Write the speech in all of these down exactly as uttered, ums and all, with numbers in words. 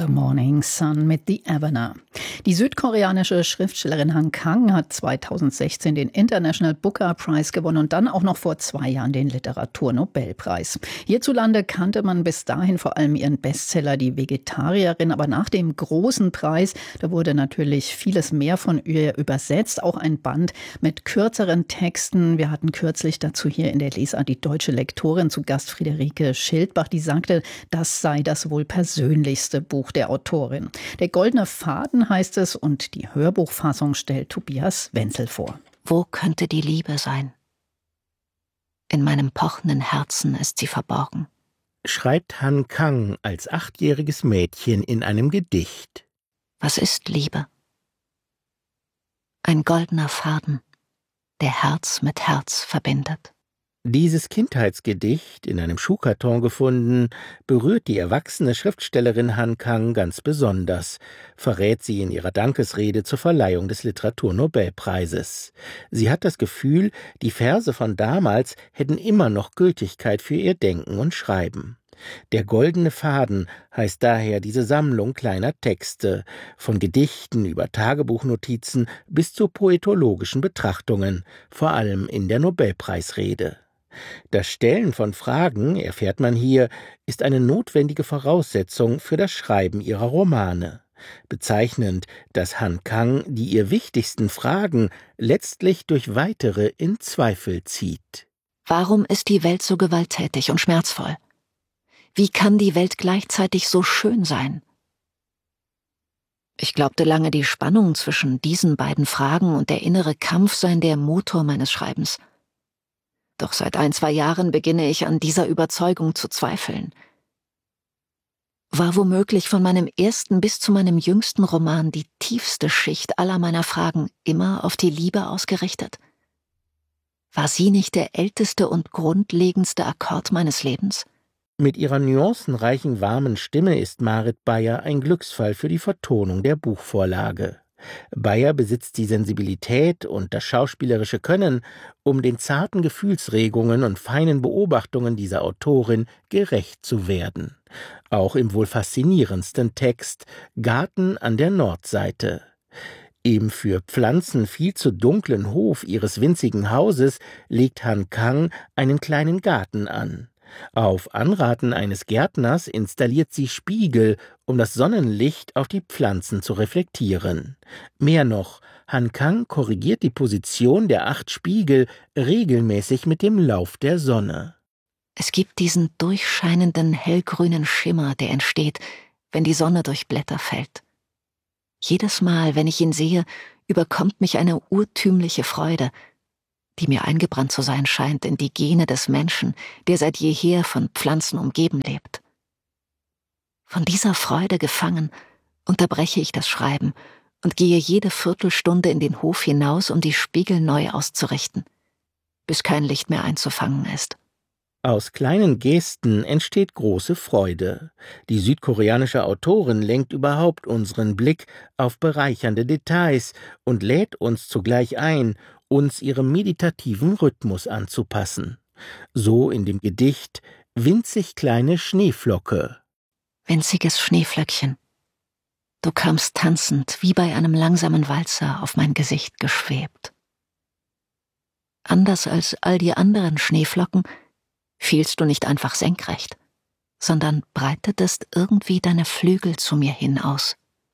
The Morning Sun mit The Evener. Die südkoreanische Schriftstellerin Han Kang hat zweitausendsechzehn den International Booker Prize gewonnen und dann auch noch vor zwei Jahren den Literaturnobelpreis. Hierzulande kannte man bis dahin vor allem ihren Bestseller Die Vegetarierin, aber nach dem großen Preis, da wurde natürlich vieles mehr von ihr übersetzt, auch ein Band mit kürzeren Texten. Wir hatten kürzlich dazu hier in der Lesart die deutsche Lektorin zu Gast, Friederike Schildbach, die sagte, das sei das wohl persönlichste Buch der Autorin. Der goldene Faden heißt es und die Hörbuchfassung stellt Tobias Wenzel vor. Wo könnte die Liebe sein? In meinem pochenden Herzen ist sie verborgen. Schreibt Han Kang als achtjähriges Mädchen in einem Gedicht. Was ist Liebe? Ein goldener Faden, der Herz mit Herz verbindet. Dieses Kindheitsgedicht, in einem Schuhkarton gefunden, berührt die erwachsene Schriftstellerin Han Kang ganz besonders, verrät sie in ihrer Dankesrede zur Verleihung des Literaturnobelpreises. Sie hat das Gefühl, die Verse von damals hätten immer noch Gültigkeit für ihr Denken und Schreiben. Der goldene Faden heißt daher diese Sammlung kleiner Texte, von Gedichten über Tagebuchnotizen bis zu poetologischen Betrachtungen, vor allem in der Nobelpreisrede. Das Stellen von Fragen, erfährt man hier, ist eine notwendige Voraussetzung für das Schreiben ihrer Romane. Bezeichnend, dass Han Kang die ihr wichtigsten Fragen letztlich durch weitere in Zweifel zieht. Warum ist die Welt so gewalttätig und schmerzvoll? Wie kann die Welt gleichzeitig so schön sein? Ich glaubte lange, die Spannung zwischen diesen beiden Fragen und der innere Kampf seien der Motor meines Schreibens. Doch seit ein, zwei Jahren beginne ich an dieser Überzeugung zu zweifeln. War womöglich von meinem ersten bis zu meinem jüngsten Roman die tiefste Schicht aller meiner Fragen immer auf die Liebe ausgerichtet? War sie nicht der älteste und grundlegendste Akkord meines Lebens? Mit ihrer nuancenreichen, warmen Stimme ist Marit Beyer ein Glücksfall für die Vertonung der Buchvorlage. Beyer besitzt die Sensibilität und das schauspielerische Können, um den zarten Gefühlsregungen und feinen Beobachtungen dieser Autorin gerecht zu werden. Auch im wohl faszinierendsten Text »Garten an der Nordseite«. Im für Pflanzen viel zu dunklen Hof ihres winzigen Hauses legt Han Kang einen kleinen Garten an. Auf Anraten eines Gärtners installiert sie Spiegel, um das Sonnenlicht auf die Pflanzen zu reflektieren. Mehr noch, Han Kang korrigiert die Position der acht Spiegel regelmäßig mit dem Lauf der Sonne. Es gibt diesen durchscheinenden hellgrünen Schimmer, der entsteht, wenn die Sonne durch Blätter fällt. Jedes Mal, wenn ich ihn sehe, überkommt mich eine urtümliche Freude, die mir eingebrannt zu sein scheint in die Gene des Menschen, der seit jeher von Pflanzen umgeben lebt. Von dieser Freude gefangen, unterbreche ich das Schreiben und gehe jede Viertelstunde in den Hof hinaus, um die Spiegel neu auszurichten, bis kein Licht mehr einzufangen ist. Aus kleinen Gesten entsteht große Freude. Die südkoreanische Autorin lenkt überhaupt unseren Blick auf bereichernde Details und lädt uns zugleich ein, uns ihrem meditativen Rhythmus anzupassen. So in dem Gedicht »Winzig kleine Schneeflocke«. Winziges Schneeflöckchen, du kamst tanzend wie bei einem langsamen Walzer auf mein Gesicht geschwebt. Anders als all die anderen Schneeflocken fielst du nicht einfach senkrecht, sondern breitetest irgendwie deine Flügel zu mir hin aus.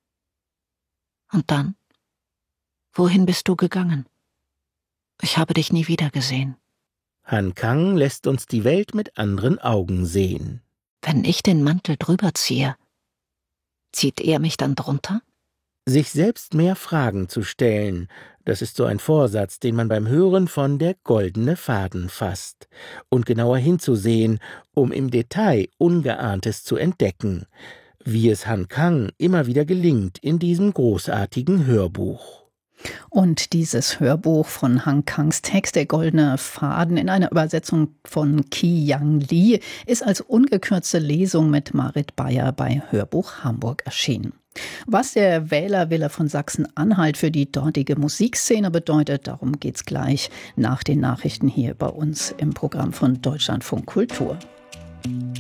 Und dann? Wohin bist du gegangen? Ich habe dich nie wieder gesehen. Han Kang lässt uns die Welt mit anderen Augen sehen. Wenn ich den Mantel drüber ziehe, zieht er mich dann drunter? Sich selbst mehr Fragen zu stellen, das ist so ein Vorsatz, den man beim Hören von Der goldene Faden fasst. Und genauer hinzusehen, um im Detail Ungeahntes zu entdecken, wie es Han Kang immer wieder gelingt in diesem großartigen Hörbuch. Und dieses Hörbuch von Han Kangs Text Der goldene Faden in einer Übersetzung von Ki-Yang Lee ist als ungekürzte Lesung mit Marit Beyer bei Hörbuch Hamburg erschienen. Was der Wählerwille von Sachsen-Anhalt für die dortige Musikszene bedeutet, darum geht's gleich nach den Nachrichten hier bei uns im Programm von Deutschlandfunk Kultur.